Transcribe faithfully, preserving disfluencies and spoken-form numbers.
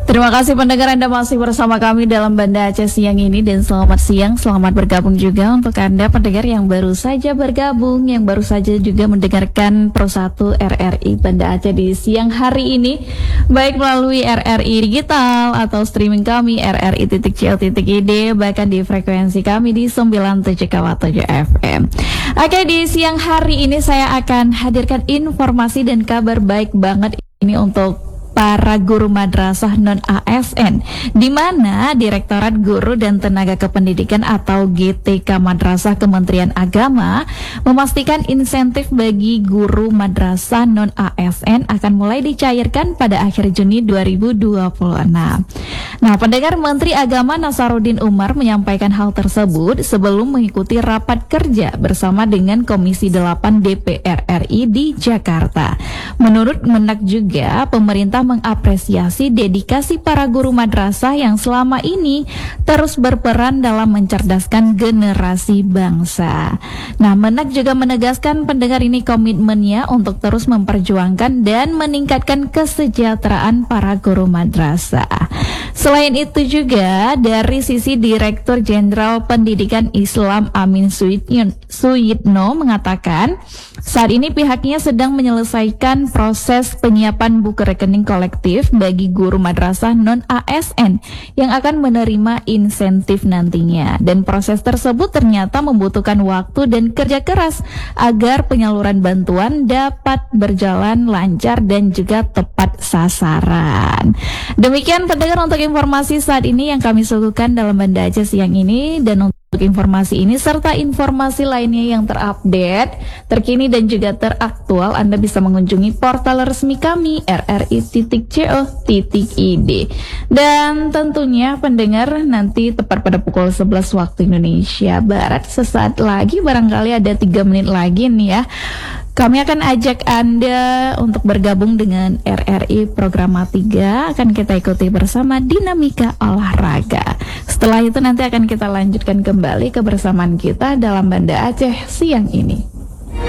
Terima kasih pendengar, Anda masih bersama kami dalam Banda Aceh siang ini, dan selamat siang, selamat bergabung juga untuk Anda pendengar yang baru saja bergabung, yang baru saja juga mendengarkan Pro satu R R I Banda Aceh di siang hari ini, baik melalui R R I Digital atau streaming kami r r i titik c o titik i d, bahkan di frekuensi kami di sembilan puluh tujuh koma tujuh F M. Oke, di siang hari ini saya akan hadirkan informasi dan kabar baik banget ini untuk para guru madrasah non A S N, di mana Direktorat Guru dan Tenaga Kependidikan atau G T K Madrasah Kementerian Agama memastikan insentif bagi guru madrasah non A S N akan mulai dicairkan pada akhir Juni dua ribu dua puluh enam. Nah, pendengar, Menteri Agama Nasaruddin Umar menyampaikan hal tersebut sebelum mengikuti rapat kerja bersama dengan Komisi delapan D P R R I di Jakarta. Menurut Menak juga, pemerintah mengapresiasi dedikasi para guru madrasah yang selama ini terus berperan dalam mencerdaskan generasi bangsa. Nah, Menak juga menegaskan pendengar ini komitmennya untuk terus memperjuangkan dan meningkatkan kesejahteraan para guru madrasah. Selain itu juga dari sisi Direktur Jenderal Pendidikan Islam Amin Suyitno mengatakan saat ini pihaknya sedang menyelesaikan proses penyiapan buku rekening kolektif bagi guru madrasah non A S N yang akan menerima insentif nantinya, dan proses tersebut ternyata membutuhkan waktu dan kerja keras agar penyaluran bantuan dapat berjalan lancar dan juga tepat sasaran. Demikian pendengar untuk informasi saat ini yang kami suguhkan dalam Banda Aceh siang ini, dan untuk Untuk informasi ini serta informasi lainnya yang terupdate, terkini dan juga teraktual, Anda bisa mengunjungi portal resmi kami r r i titik co titik i d. Dan tentunya pendengar, nanti tepat pada pukul sebelas waktu Indonesia Barat, sesaat lagi, barangkali ada tiga menit lagi nih ya, kami akan ajak Anda untuk bergabung dengan R R I Programa tiga. Akan kita ikuti bersama dinamika olahraga. Setelah itu nanti akan kita lanjutkan kembali kebersamaan kita dalam Banda Aceh siang ini.